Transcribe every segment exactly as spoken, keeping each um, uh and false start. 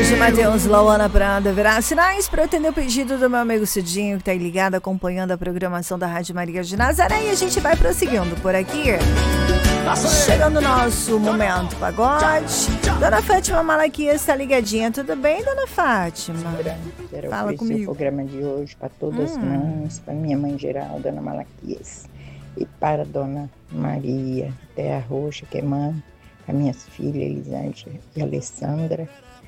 Jorge Matheus, Lauana Prada, verá sinais para atender o pedido do meu amigo Cidinho, que está ligado, acompanhando a programação da Rádio Maria de Nazaré. E a gente vai prosseguindo por aqui. Chegando o nosso momento pagode. Dona Fátima Malaquias está ligadinha. Tudo bem, Dona Fátima? Quero Fala comigo. o programa de hoje para todas as hum. mães, para minha mãe geral, Dona Malaquias, e para Dona Maria Terra Roxa, que é mãe, para minhas filhas Elisângela e Alessandra,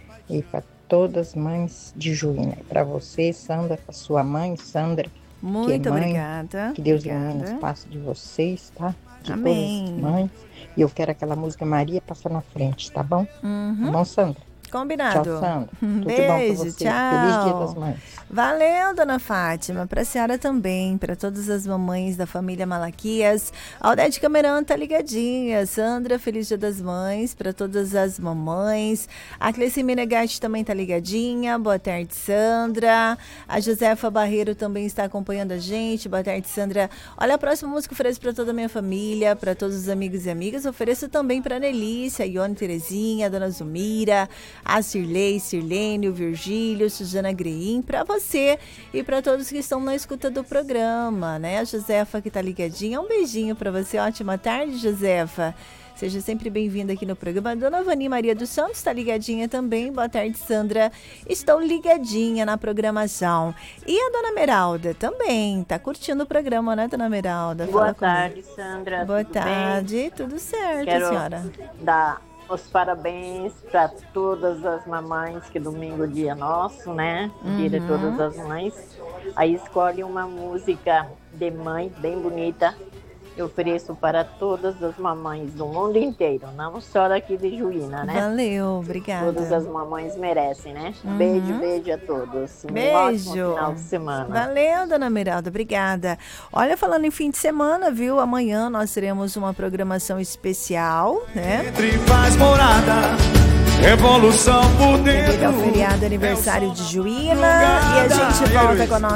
e para todas as mães de Juína. E para você, Sandra, para sua mãe, Sandra, Muito que é mãe, obrigada. que Deus obrigada. ilumine o espaço de vocês, tá? De Amém. todas as mães. E eu quero aquela música Maria Passa na Frente, tá bom? Uhum. Tá bom, Sandra? Combinado. Tchau, Sandra. Tudo Beijo, bom pra você. tchau. Feliz Dia das Mães. Valeu, Dona Fátima. Para a senhora também, para todas as mamães da família Malaquias. A Aldete Camerão tá ligadinha. Sandra, feliz Dia das Mães para todas as mamães. A Cleci Menegatti também tá ligadinha. Boa tarde, Sandra. A Josefa Barreiro também está acompanhando a gente. Boa tarde, Sandra. Olha, a próxima música ofereço para toda a minha família, para todos os amigos e amigas. Ofereço também para a Nelícia, a Ione Terezinha, a Dona Zumira, a Cirlei, Sirlene, o Virgílio, Suzana Greim, para você e para todos que estão na escuta do programa, né? A Josefa que tá ligadinha, um beijinho para você, ótima tarde, Josefa. Seja sempre bem-vinda aqui no programa. A Dona Vani Maria dos Santos está ligadinha também. Boa tarde, Sandra. Estou ligadinha na programação. E a Dona Meralda também. Tá curtindo o programa, né, Dona Meralda? Boa Fala tarde, comigo. Sandra. Boa Tudo tarde. bem? Tudo certo, Quero senhora. dar os parabéns para todas as mamães, que domingo é dia nosso, né? Dia de Uhum. todas as mães. Aí escolhe uma música de mãe bem bonita. Eu ofereço para todas as mamães do mundo inteiro, não só daqui de Juína, né? Valeu, obrigada. Todas as mamães merecem, né? Uhum. Beijo, beijo a todos. Um Beijo. ótimo final de semana. Valeu, Dona Meralda, obrigada. Olha, falando em fim de semana, viu? Amanhã nós teremos uma programação especial, né? Entre faz morada, revolução por dentro. Devido ao feriado aniversário de Juína. E a gente volta com a nossa